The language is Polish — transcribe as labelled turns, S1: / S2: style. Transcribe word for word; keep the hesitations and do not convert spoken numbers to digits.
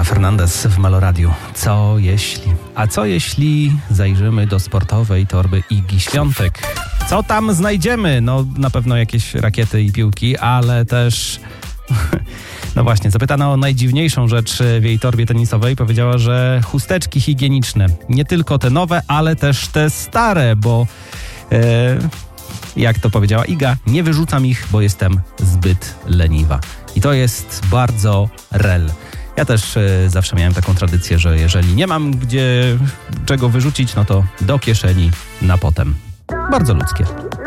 S1: Lola Fernandez w Meloradiu. Co jeśli? A co jeśli zajrzymy do sportowej torby Igi Świątek? Co tam znajdziemy? No na pewno jakieś rakiety i piłki, ale też... No właśnie, zapytano o najdziwniejszą rzecz w jej torbie tenisowej. Powiedziała, że chusteczki higieniczne. Nie tylko te nowe, ale też te stare, bo... E, jak to powiedziała Iga, nie wyrzucam ich, bo jestem zbyt leniwa. I to jest bardzo rel. Ja też e, zawsze miałem taką tradycję, że jeżeli nie mam gdzie czego wyrzucić, no to do kieszeni na potem. Bardzo ludzkie.